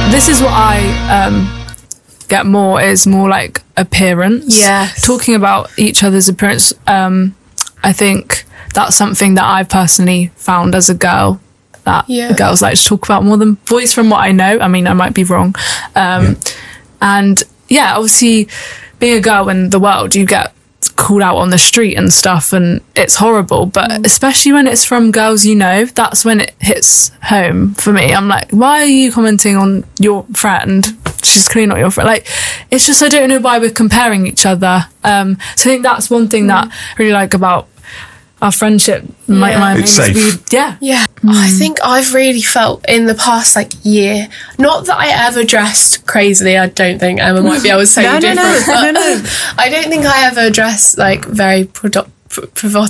this is what I get more, is more like appearance. Yes. Talking about each other's appearance, I think that's something that I personally found as a girl, that girls like to talk about more than boys, from what I know. I mean, I might be wrong. And yeah, obviously being a girl in the world, you get called out on the street and stuff, and it's horrible, but especially when it's from girls, you know, that's when it hits home for me. I'm like, why are you commenting on your friend? She's clearly not your friend. Like, it's just, I don't know why we're comparing each other. So I think that's one thing that I really like about our friendship. It's safe. I think I've really felt in the past like year, not that I ever dressed crazily. I don't think Emma might be able to say different. No. I don't think I ever dressed like very provocatively.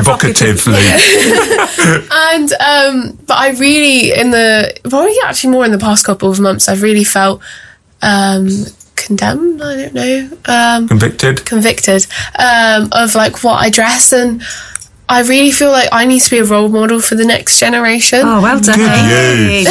And but I really, probably actually more in the past couple of months, I've really felt condemned, I don't know, convicted of like what I dress, and I really feel like I need to be a role model for the next generation. Oh, well done. Good you.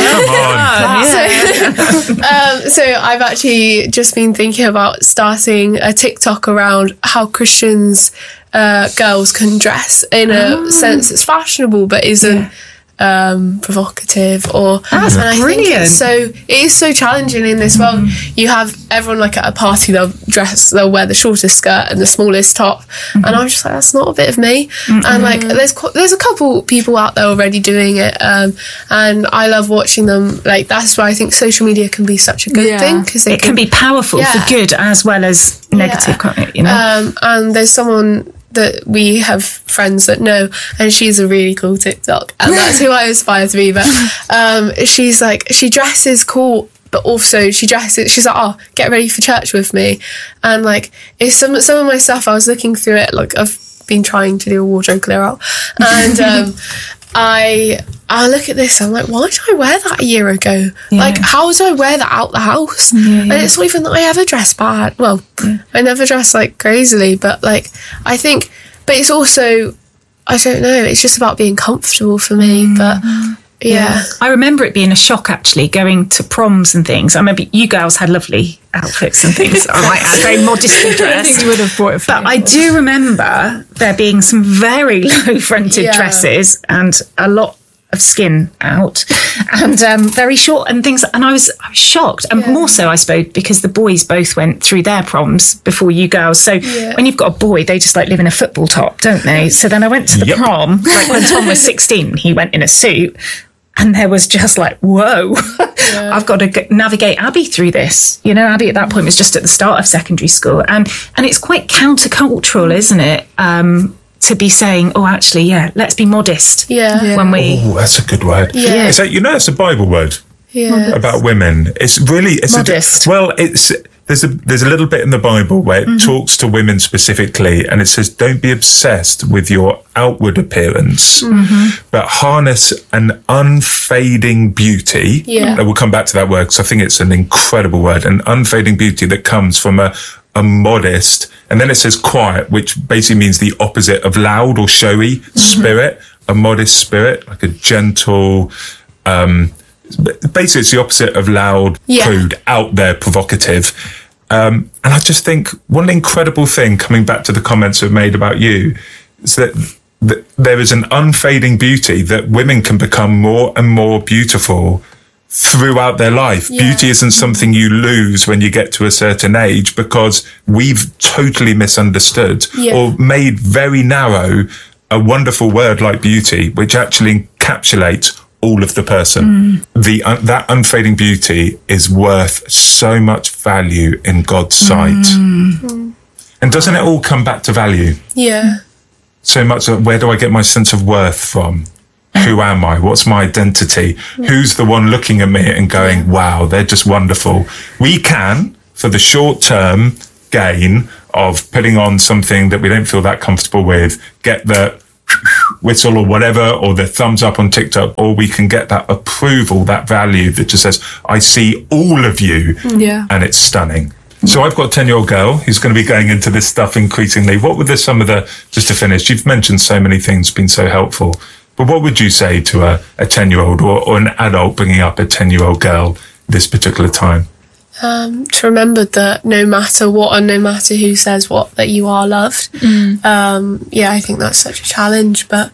Come on. So I've actually just been thinking about starting a TikTok around how Christians, girls can dress in a sense that's fashionable but isn't provocative, or that's brilliant. Think it is so challenging in this world. You have everyone like at a party, they'll wear the shortest skirt and the smallest top, and I'm just like, that's not a bit of me. And like there's a couple people out there already doing it, and I love watching them. Like, that's why I think social media can be such a good thing, because it can be powerful for good as well as negative, can't it, you know? And there's someone that we have friends that know, and she's a really cool TikTok, and that's who I aspire to be. But she's like, she dresses cool, but also she's like, oh, get ready for church with me. And like, it's some of my stuff, I was looking through it, like I've been trying to do a wardrobe clear out, and I look at this, I'm like, why did I wear that a year ago? Like, how do I wear that out the house? And it's not even that I ever dress bad. Well, I never dress like crazily, but like, I think, but it's also, I don't know, it's just about being comfortable for me. But I remember it being a shock, actually, going to proms and things. I remember you girls had lovely outfits and things. I might add, very modestly dressed. I think you would have brought it for But I do remember there being some very low fronted dresses and a lot of skin out, and very short and things, and I was shocked, and more so, I suppose, because the boys both went through their proms before you girls. So when you've got a boy, they just like live in a football top, don't they? So then I went to the prom, like when Tom was 16, he went in a suit, and there was just like, whoa, I've got to navigate Abby through this. You know, Abby at that point was just at the start of secondary school, and it's quite countercultural, isn't it? To be saying, oh, actually, let's be modest. When we... Oh, that's a good word. It's like, you know, it's a Bible word about women. It's really... It's modest. There's a little bit in the Bible where it talks to women specifically, and it says, don't be obsessed with your outward appearance, but harness an unfading beauty. And we'll come back to that word, because I think it's an incredible word, an unfading beauty that comes from a modest, and then it says quiet, which basically means the opposite of loud or showy spirit, a modest spirit, like a gentle, basically it's the opposite of loud, crude, out there, provocative. And I just think one incredible thing, coming back to the comments I've made about you, is that there is an unfading beauty that women can become more and more beautiful throughout their life. Beauty isn't something you lose when you get to a certain age, because we've totally misunderstood or made very narrow a wonderful word like beauty, which actually encapsulates all of the person. That unfading beauty is worth so much value in God's sight. And doesn't it all come back to value? So much of, where do I get my sense of worth from? Who am I? What's my identity? Who's the one looking at me and going, wow, they're just wonderful? We can, for the short term gain of putting on something that we don't feel that comfortable with, get the whistle or whatever, or the thumbs up on TikTok, or we can get that approval, that value that just says, I see all of you, and it's stunning. So I've got a 10-year-old girl who's going to be going into this stuff increasingly. What were some of the, just to finish, you've mentioned so many things, been so helpful, but what would you say to a 10-year-old or an adult bringing up a 10-year-old girl this particular time? To remember that no matter what and no matter who says what, that you are loved. I think that's such a challenge. But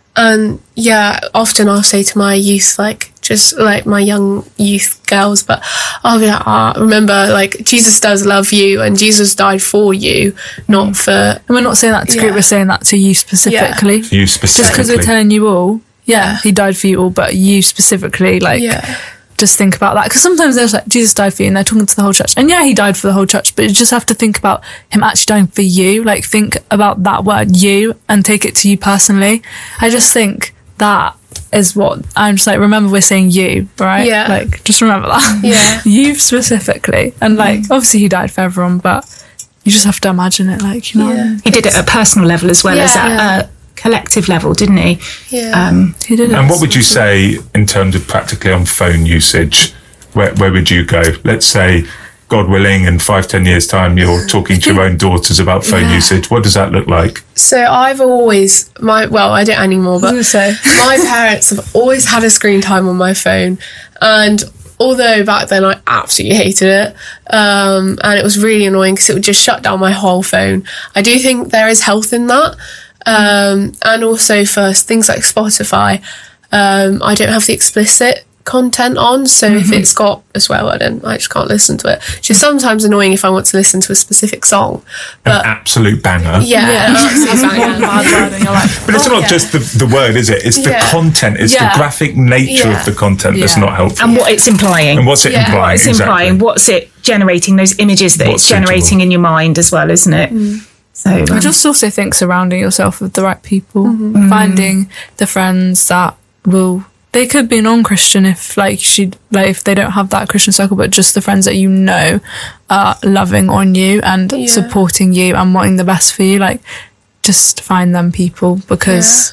often I'll say to my youth, like, just like my young youth girls, but I'll be like, remember, like, Jesus does love you and Jesus died for you, not for... And we're not saying that to group, we're saying that to you specifically. You specifically. Just because we're telling you all, he died for you all, but you specifically, like... Just think about that, because sometimes there's like, Jesus died for you, and they're talking to the whole church, and he died for the whole church, but you just have to think about him actually dying for you. Like, think about that word you and take it to you personally. I just think that is what I'm just like, remember we're saying you, right? Like, just remember that. You specifically. And like, obviously he died for everyone, but you just have to imagine it, like, you know. He did it at a personal level as well as at a collective level, didn't he? He did it. And what would you say in terms of practically on phone usage? Where would you go? Let's say, God willing, in 5-10 years' time, you're talking to your own daughters about phone usage. What does that look like? So I've always, I don't anymore, but my parents have always had a screen time on my phone. And although back then I absolutely hated it, and it was really annoying because it would just shut down my whole phone, I do think there is health in that. And also for things like Spotify, I don't have the explicit content on, so if it's got a swear word in, I just can't listen to it, which is sometimes annoying if I want to listen to a specific song. But an absolute banger. Absolute banger. But it's not just the word, is it? It's the content, it's the graphic nature of the content that's not helpful. And what it's implying. And what's it implying? What it's implying, what's it generating, those images that it's generating in your mind as well, isn't it? So, I just also think surrounding yourself with the right people, finding the friends that will... They could be non-Christian if if they don't have that Christian circle, but just the friends that you know are loving on you and supporting you and wanting the best for you. Like, just find them people, because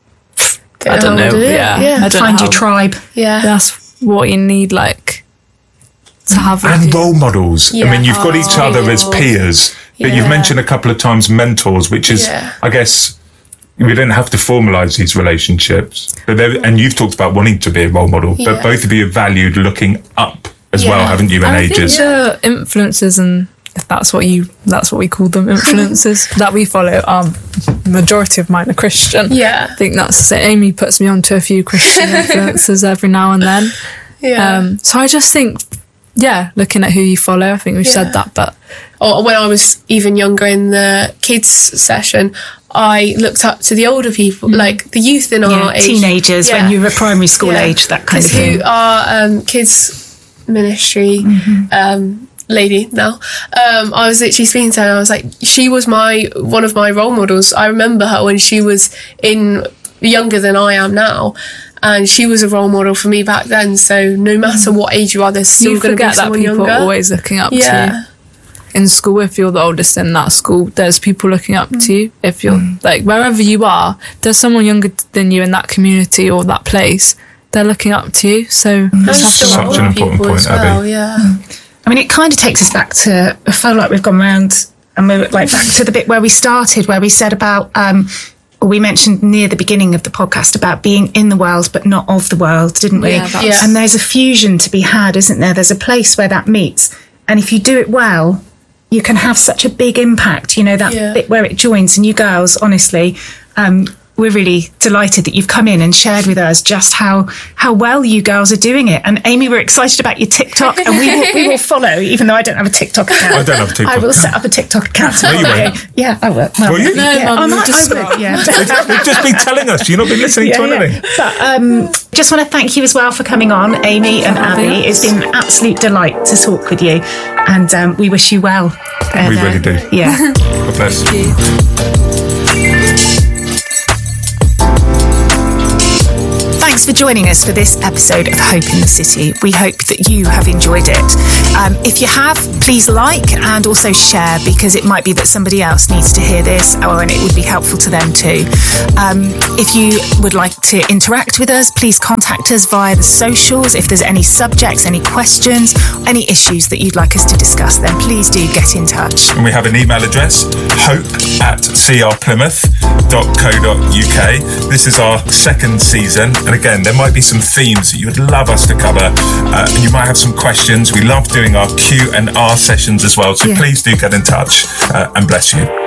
I don't know. I don't find your tribe. That's what you need, like, to have. And role models. I mean, you've got each other as peers, but you've mentioned a couple of times mentors, which is, I guess. We didn't have to formalise these relationships, but and you've talked about wanting to be a role model, but both of you have valued looking up as well, haven't you, in ages? I think the influences, and if that's what we call them, influences that we follow, majority of mine are Christian. I think that's the same. Amy puts me onto a few Christian influences every now and then. So I just think, looking at who you follow, I think we've said that, but... Or when I was even younger in the kids session, I looked up to the older people, like the youth in our age. Teenagers, when you were primary school age, that kind of thing. Who are kids ministry lady now. I was literally speaking to her and I was like, she was one of my role models. I remember her when she was younger than I am now. And she was a role model for me back then. So no matter what age you are, there's still going to be someone younger. You forget that people are always looking up to you. In school, if you're the oldest in that school, there's people looking up to you. If you're like, wherever you are, there's someone younger than you in that community or that place. They're looking up to you. So such an important point, Abby. I mean, it kind of takes us back to, I feel like we've gone round and we're like back to the bit where we started, where we said about, we mentioned near the beginning of the podcast about being in the world but not of the world, didn't we? And there's a fusion to be had, isn't there? There's a place where that meets. And if you do it well, you can have such a big impact, you know, that bit where it joins. And you girls, honestly, we're really delighted that you've come in and shared with us just how well you girls are doing it. And Amy, we're excited about your TikTok, and we will follow, even though I don't have a TikTok account. I don't have a TikTok I will set up a TikTok account. No, you won't. Yeah, I will. Will you? No, I will. Yeah. They've just been telling us. You've not been listening to anything. But just want to thank you as well for coming on, Amy and Abby. It's been an absolute delight to talk with you, and we wish you well. We really do. Yeah. God bless. Thank you. Thanks for joining us for this episode of Hope in the City. We hope that you have enjoyed it. If you have, please like and also share, because it might be that somebody else needs to hear this, and it would be helpful to them too. If you would like to interact with us, please contact us via the socials. If there's any subjects, any questions, any issues that you'd like us to discuss, then please do get in touch. And we have an email address, hope@crplymouth.co.uk. This is our second season, and again, there might be some themes that you would love us to cover. and you might have some questions. We love doing our Q&R sessions as well. So please do get in touch, and bless you.